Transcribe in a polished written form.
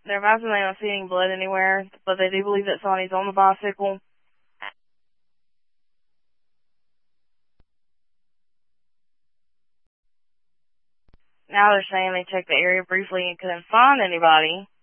They're advising they don't see any blood anywhere, but they do believe that Sonny's on the bicycle. Now they're saying they checked the area briefly and couldn't find anybody.